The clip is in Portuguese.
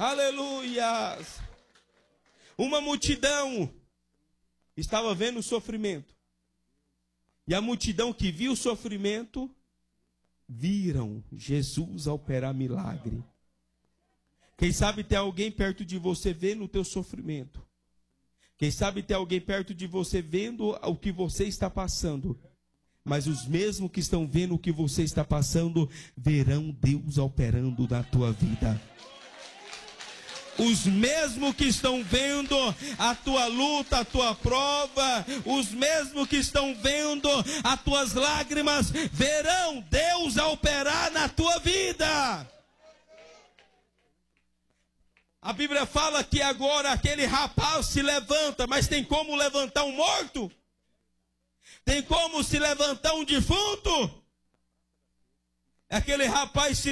Aleluias. Uma multidão estava vendo o sofrimento. E a multidão que viu o sofrimento, viram Jesus operar milagre. Quem sabe tem alguém perto de você vendo o teu sofrimento. Quem sabe tem alguém perto de você vendo o que você está passando. Mas os mesmos que estão vendo o que você está passando, verão Deus operando na tua vida. Os mesmos que estão vendo a tua luta, a tua prova, os mesmos que estão vendo as tuas lágrimas, verão Deus operar na tua vida. A Bíblia fala que agora aquele rapaz se levanta, mas tem como levantar um morto? Tem como se levantar um defunto? Aquele rapaz se